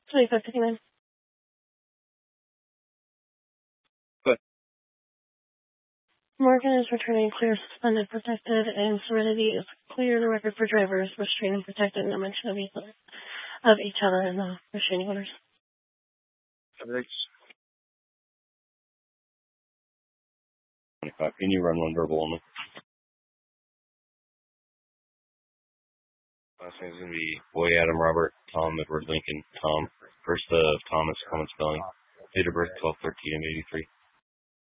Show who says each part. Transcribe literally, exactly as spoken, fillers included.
Speaker 1: twenty-five fifty-nine.
Speaker 2: Good.
Speaker 1: Morgan is returning clear, suspended, protected, and Serenity is clear. The record for drivers, restrained and protected, no mention of each other, of each other in the restraining orders.
Speaker 2: Thanks. twenty-five. Can you run one verbal only? Last name's going to be Boy Adam Robert, Tom Edward Lincoln, Tom. First of Thomas, common spelling. Date of birth twelve thirteen of eighty-three.